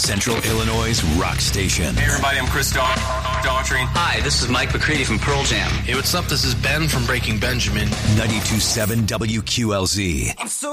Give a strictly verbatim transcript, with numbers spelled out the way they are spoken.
Central Illinois' rock station. Hey everybody, I'm Chris Daughtry. Hi, this is Mike McCready from Pearl Jam. Hey, what's up? This is Ben from Breaking Benjamin. ninety-two point seven W Q L Z. I'm so